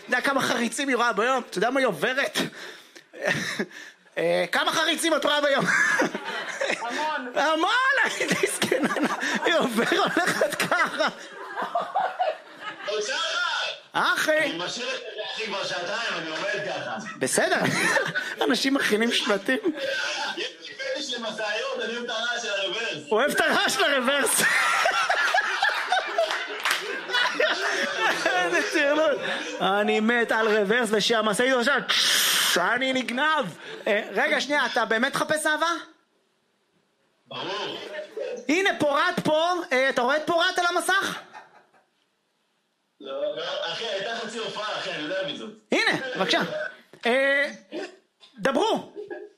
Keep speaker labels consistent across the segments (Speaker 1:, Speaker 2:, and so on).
Speaker 1: יודע כמה חריצים היא רואה ביום? אתה יודע מה היא עוברת? כמה חריצים את רואה ביום?
Speaker 2: המון.
Speaker 1: המון! הייתי זקנה. היא הולכת ככה. אחי.
Speaker 3: אני משאיר את זה אחי כבר שעתיים, אני עומד ככה.
Speaker 1: בסדר. אנשים מכינים שלטים.
Speaker 3: יש לי פטיש למסעיות, אני אוהב את הרעש של הרוורס.
Speaker 1: הוא אוהב את הרעש של הרוורס. איזה צירנות. אני מת על רוורס ושהמשאית עכשיו אני נגנב. רגע שנייה, אתה באמת חפש אהבה?
Speaker 3: ברור.
Speaker 1: הנה פורט פה, אתה רואה את פורט על המסך?
Speaker 3: לא, אחי, הייתה חצי הופעה, אחי, אני יודע מי זאת.
Speaker 1: הנה, בבקשה. דברו.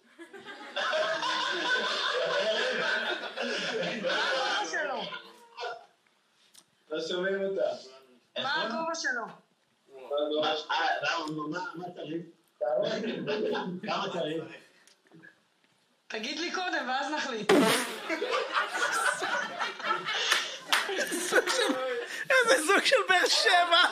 Speaker 3: לא שומעים אותה.
Speaker 2: מה הגובה שלו?
Speaker 3: מה צריך? כמה צריך?
Speaker 2: תגיד לי קודם ואז נחליט.
Speaker 1: איזה זוג של באר שבע.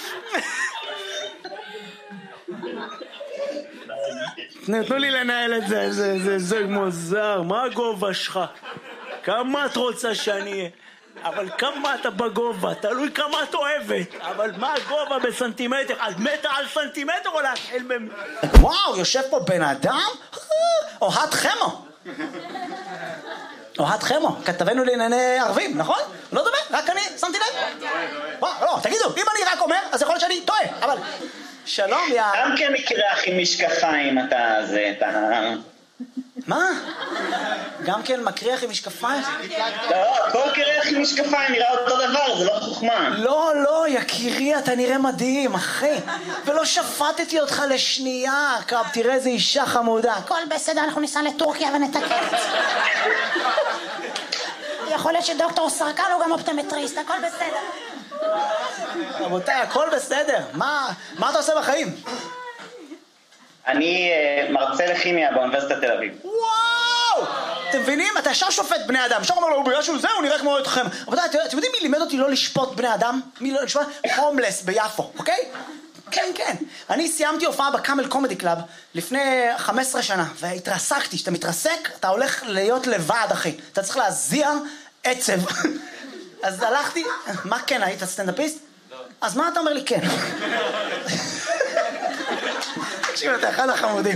Speaker 1: תנו לי לנהל את זה, זה זוג מוזר. מה הגובה שלך? כמה את רוצה שאני אהיה? אבל כמה אתה בגובה? תלוי כמה את אוהבת. אבל מה הגובה בסנטימטר? על מטר על סנטימטר או להתחיל וואו, יושב פה בן אדם? אוהד חמו. אוהד חמו, כתבנו לענייני ערבים, נכון? לא דומה, רק אני שמתי לב. לא, תגידו, אם אני רק אומר, אז יכול להיות שאני טועה, אבל... שלום, יא...
Speaker 4: גם כן מקרח עם משקפיים, אתה...
Speaker 1: מה? גם כן מקריח עם משקפיים?
Speaker 4: לא, כל קרח עם משקפיים נראה אותו דבר, זה לא חוכמה.
Speaker 1: לא, יקירי, אתה נראה מדהים, אחי. ולא שפטתי אותך לשנייה. קרב, תראה איזה אישה חמודה. הכל בסדר, אנחנו ניסע לטורקיה ונתקן. יכול להיות שדוקטור סרקן הוא גם אופטומטריסט, הכל בסדר. רבותיי, הכל בסדר. מה אתה עושה בחיים?
Speaker 4: אני מרצה לכימיה באוניברסיטת תל אביב.
Speaker 1: וואו! אתם מבינים? אתה ישר שופט בני אדם. ישר אומר לו, בגלל שהוא זה, הוא נראה כמו אתכם. אבל אתם יודעים מי לימד אותי לא לשפוט בני אדם? הומלס ביפו, אוקיי? כן. אני סיימתי הופעה בקאמל קומדי קלאב לפני 15 שנה, והתרסקתי. כשאתה מתרסק, אתה הולך להיות לבד, אחי. אתה צריך להזיע עצב. אז הלכתי... מה כן? היית סטנדאפיסט? לא. אז מה אתה אומר לי כן? תקשיב, אתה אחד החמודים.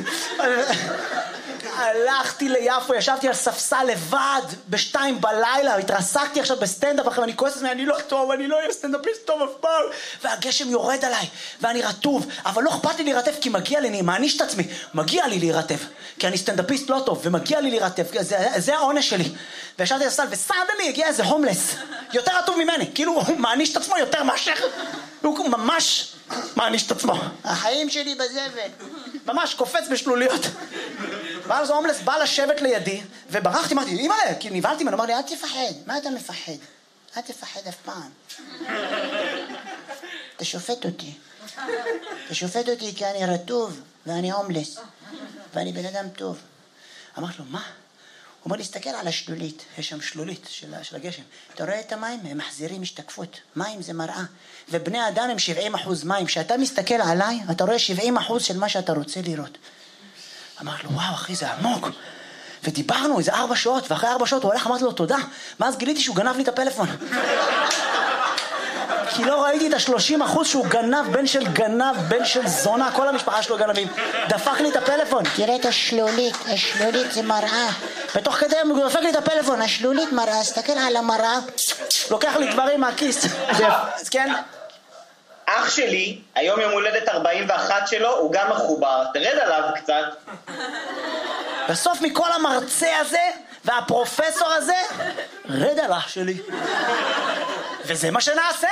Speaker 1: הלכתי ליפו, ישבתי על ספסל לבד ב2 בלילה, התרסקתי עכשיו בסטנדאפ אחרי, ואני כועס את עצמי, אני לא טוב, אני לא אהיה סטנדאפיסט טוב אף פעם. והגשם יורד עליי, ואני רטוב, אבל לא אכפת לי להירטב, כי מגיע לי, אני מעניש את עצמי, מגיע לי להירטב, כי אני סטנדאפיסט לא טוב, ומגיע לי להירטב, זה העונש שלי. וישבתי על הספסל, וסעדני הגיע איזה הומלס, יותר רטוב ממני, כאילו הוא מעניש את עצמו יותר מאשר, הוא ממש מעניש את עצמו. החיים שלי בזבל. ממש קופץ בשלוליות. ואז הומלס בא לשבת לידי, וברחתי, אמרתי, אמא, כי נבהלתי ממנו, אמר לי, אל תפחד. מה אתה מפחד? אל תפחד אף פעם. אתה שופט אותי. אתה שופט אותי כי אני רטוב, ואני הומלס, ואני בן אדם טוב. אמרתי לו, מה? הוא אומר, להסתכל על השלולית, יש שם שלולית של הגשם. אתה רואה את המים? הם מחזירים השתקפות. מים זה מראה. ובני אדם הם 70% מים. כשאתה מסתכל עליי, אתה רואה 70% של מה שאתה רוצה לראות. אמרתי לו, וואו אחי, זה עמוק. ודיברנו איזה 4 שעות, ואחרי 4 שעות הוא הולך, אמרתי לו תודה. ואז גיליתי שהוא גנב לי את הפלאפון. כי לא ראיתי את 30% שהוא גנב, בן של גנב, בן של זונה, כל המשפחה שלו גנבים. דפק לי את הפלאפון. תראה את השלולית, השלולית זה מראה. בתוך כדי הוא דפק לי את הפלאפון, השלולית מראה, הסתכל על המראה, לוקח לי דברים מהכיס. אז כן?
Speaker 4: אח שלי, היום יום הולדת 41 שלו, הוא גם מחובר, תרד עליו קצת.
Speaker 1: בסוף מכל המרצה הזה והפרופסור הזה, רד על אח שלי. וזה מה שנעשה.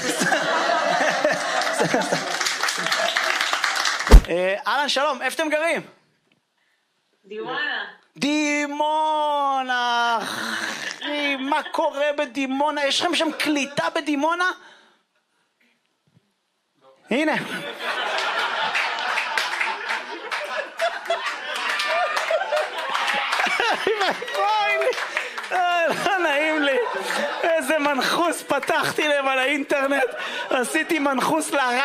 Speaker 1: אהלן, שלום, איפה אתם גרים?
Speaker 2: דימונה.
Speaker 1: דימונה, אחי, מה קורה בדימונה? יש לכם שם קליטה בדימונה? הנה. לא נעים לי. איזה מנחוס פתחתי להם על האינטרנט. עשיתי מנחוס